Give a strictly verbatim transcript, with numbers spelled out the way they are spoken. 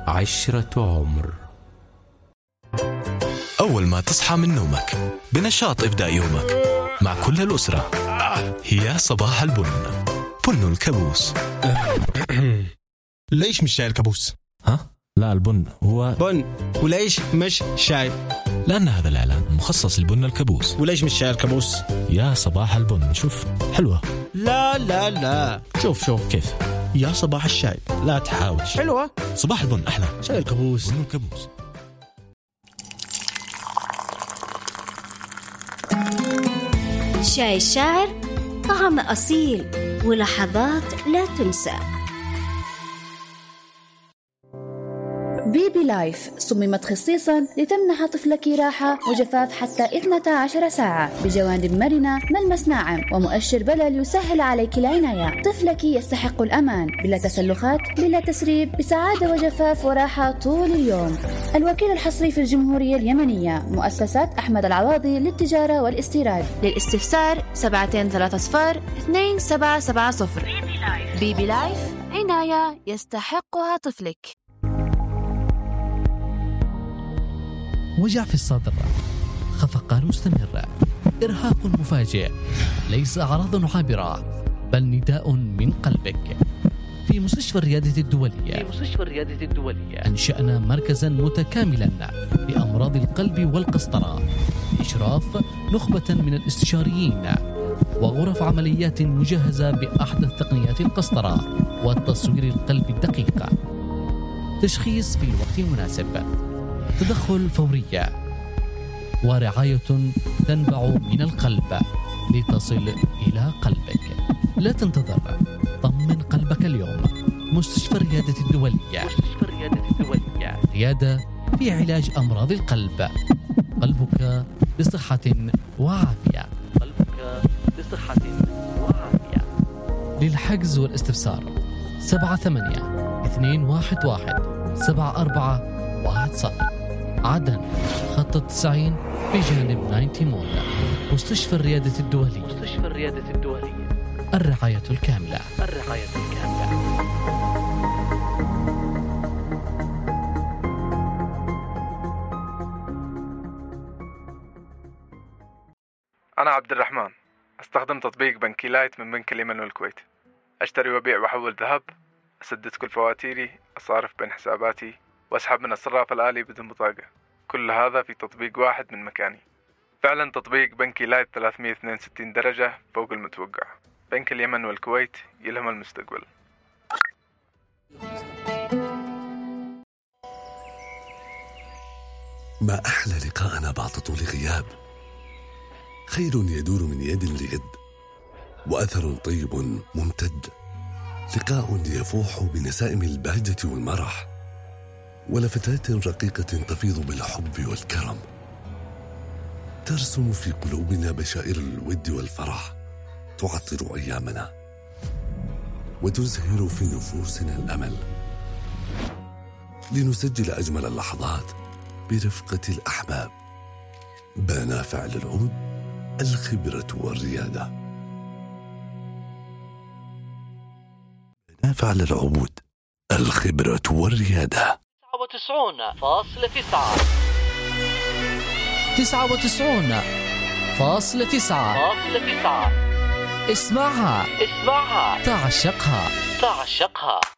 عشرة عمر. أول ما تصحى من نومك بنشاط ابدأ يومك مع كل الأسرة. هي صباح البن، بن الكابوس. ليش مش شاي الكابوس؟ ها؟ لا، البن هو بن. وليش مش شاي؟ لأن هذا الإعلان مخصص لبن الكابوس. وليش مش شاي الكابوس؟ يا صباح البن، شوف حلوة. لا لا لا، شوف شوف كيف؟ يا صباح الشاي. لا تحاول. حلوة. صباح البن أحلى. شاي الكابوس. بن الكابوس. شاي الشاعر، طعم أصيل ولحظات لا تنسى. بيبي لايف صممت خصيصا لتمنح طفلك راحة وجفاف حتى اثنتي عشرة ساعة بجوانب مرنة، ملمس ناعم ومؤشر بلل يسهل عليك العناية. طفلك يستحق الأمان، بلا تسلخات بلا تسريب، بسعادة وجفاف وراحة طول اليوم. الوكيل الحصري في الجمهورية اليمنية، مؤسسات أحمد العواضي للتجارة والاستيراد. للاستفسار سبعتين ثلاثة صفر اثنين سبعة سبعة صفر. بيبي لايف. بيبي لايف، عناية يستحقها طفلك. وجع في الصدر، خفقان مستمر، إرهاق مفاجئ، ليس أعراض عابرة بل نداء من قلبك. في مستشفى الريادة الدولية في مستشفى الريادة الدولية أنشأنا مركزا متكاملا لأمراض القلب والقسطرة، إشراف نخبة من الاستشاريين وغرف عمليات مجهزة بأحدث تقنيات القسطرة والتصوير القلبي الدقيق، تشخيص في الوقت المناسب، تدخل فورية ورعاية تنبع من القلب لتصل إلى قلبك. لا تنتظر، طمن قلبك اليوم. مستشفى الريادة الدولية. مستشفى الريادة الدولية، ريادة في علاج أمراض القلب. قلبك بصحة وعافية. قلبك بصحة وعافية. للحجز والاستفسار سبعة ثمانية اثنين واحد واحد سبعة أربعة واحد صفر. عدن خط التسعين بجانب ناينتي مول. مستشفى الريادة الدولية. مستشفى الريادة الدولية، الرعاية الكاملة. الرعاية الكاملة. أنا عبد الرحمن، أستخدم تطبيق بنكي لايت من بنك اليمن والكويت. أشتري وبيع وأحول ذهب، أسدد كل فواتيري، أصارف بين حساباتي، وأسحب من الصراف الآلي بدون بطاقة. كل هذا في تطبيق واحد من مكاني. فعلا تطبيق بنكي لايت ثلاثمية واثنين وستين درجة فوق المتوقع. بنك اليمن والكويت، يلهم المستقبل. ما أحلى لقاءنا بعد طول غياب. خير يدور من يد ليد، وأثر طيب ممتد. لقاء يفوح بنسائم البهجة والمرح، ولفتات رقيقة تفيض بالحب والكرم، ترسم في قلوبنا بشائر الود والفرح، تعطر أيامنا وتزهر في نفوسنا الأمل، لنسجل أجمل اللحظات برفقة الأحباب. بان فعل العود، الخبرة والريادة. بان فعل العود، الخبرة والريادة. تسعة وتسعون فاصلة تسعة تسعة وتسعون فاصلة تسعة فاصلة تسعة. اسمعها اسمعها تعشقها تعشقها.